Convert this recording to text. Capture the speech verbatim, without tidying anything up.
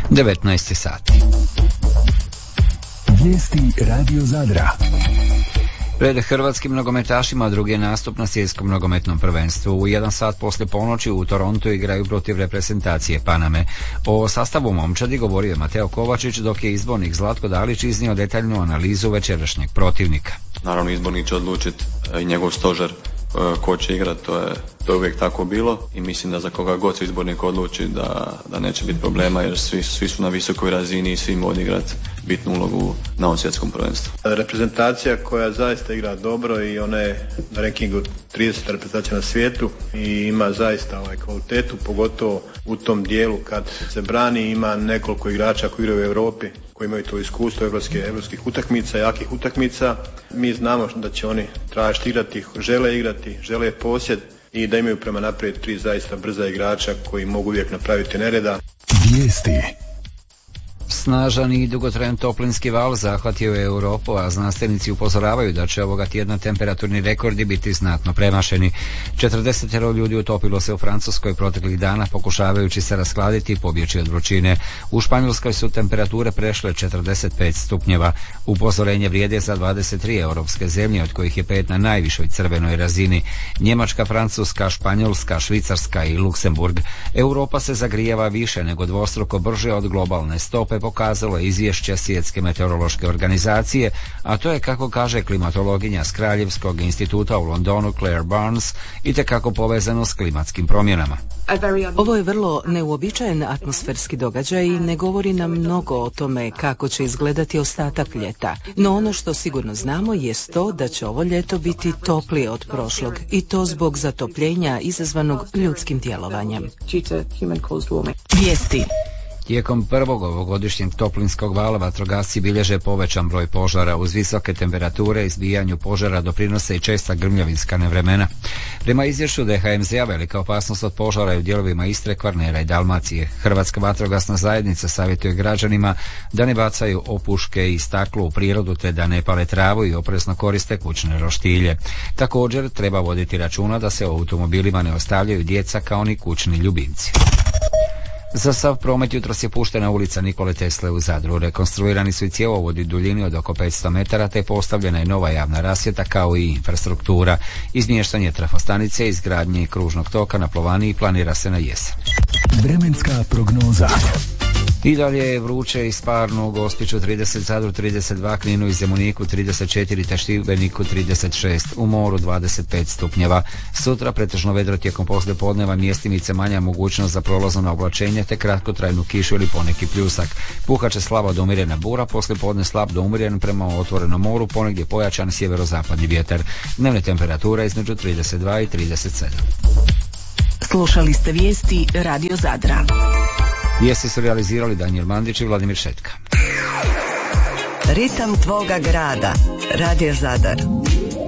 devetnaest sati. Vijesti Radio Zadra. Pred hrvatskim nogometašima drugi je nastup na svjetskom nogometnom prvenstvu. U jedan sat poslije ponoći u Torontu igraju protiv reprezentacije Paname. O sastavu momčadi govorio je Mateo Kovačić, dok je izbornik Zlatko Dalić iznio detaljnu analizu večerašnjeg protivnika. Naravno, izbornik će odlučiti i njegov stožer ko će igrati, to je, to je uvijek tako bilo i mislim da za koga god se izbornik odluči da, da neće biti problema, jer svi, svi su na visokoj razini i svi mogu odigrati bitnu ulogu na ovom svjetskom prvenstvu. Reprezentacija koja zaista igra dobro i ona je na rankingu trideset reprezentacija na svijetu i ima zaista ovaj kvalitetu, pogotovo u tom dijelu kad se brani. Ima nekoliko igrača koji igraju u Europi, koji imaju to iskustvo evropske, evropskih utakmica, jakih utakmica. Mi znamo da će oni tražiti igrati, žele igrati, žele posjed i da imaju prema naprijed tri zaista brza igrača koji mogu uvijek napraviti nereda. Vijesti. Snažan i dugotrajan toplinski val zahvatio je Europu, a znanstvenici upozoravaju da će ovoga tjedna temperaturni rekordi biti znatno premašeni. četrdeset ljudi utopilo se u Francuskoj proteklih dana pokušavajući se raskladiti i pobjeći od vrućine. U Španjolskoj su temperature prešle četrdeset pet stupnjeva. Upozorenje vrijede za dvadeset tri europske zemlje, od kojih je pet na najvišoj crvenoj razini. Njemačka, Francuska, Španjolska, Švicarska i Luksemburg. Europa se zagrijava više nego dvostruko brže od globalne stope, pokazalo je izvješće Svjetske meteorološke organizacije, a to je, kako kaže klimatologinja s Kraljevskog instituta u Londonu Claire Barnes, itekako povezano s klimatskim promjenama. Ovo je vrlo neuobičajen atmosferski događaj i ne govori nam mnogo o tome kako će izgledati ostatak ljeta. No ono što sigurno znamo jest to da će ovo ljeto biti toplije od prošlog, i to zbog zatopljenja izazvanog ljudskim djelovanjem. Vijesti. Tijekom prvog ovogodišnjeg toplinskog vala vatrogasci bilježe povećan broj požara. Uz visoke temperature izbijanju požara doprinose i česta grmljavinska nevremena. Prema izvješću D H M Z-a velika opasnost od požara je u dijelovima Istre, Kvarnera i Dalmacije. Hrvatska vatrogasna zajednica savjetuje građanima da ne bacaju opuške i staklo u prirodu, te da ne pale travu i oprezno koriste kućne roštilje. Također treba voditi računa da se u automobilima ne ostavljaju djeca kao ni kućni ljubimci. Za sav promet jutros je puštena ulica Nikole Tesle u Zadru. Rekonstruirani su i cjevovodi duljini od oko petsto metara, te postavljena je nova javna rasvjeta kao i infrastruktura. Izmještanje trafostanice, izgradnje kružnog toka na Plovaniji planira se na jesen. Vremenska prognoza. I dalje je vruće i sparno u Gospiću trideset, Zadru trideset dva, Kninu i Zemuniku trideset četiri, te Šibeniku trideset šest, u moru dvadeset pet stupnjeva. Sutra pretežno vedro tijekom poslijepodneva, mjestimice manja mogućnost za prolazno oblačenje te kratkotrajnu kišu ili poneki pljusak. Puhaće slaba do umjerena bura, poslijepodne slab do umjeren prema otvorenom moru, ponegdje pojačan sjeverozapadni vjetar. Dnevne temperature između trideset dva i trideset sedam. Slušali ste vijesti Radio Zadra. Vijesti su realizirali Danijel Mandić i Vladimir Šetka. Ritam tvoga grada. Radio Zadar.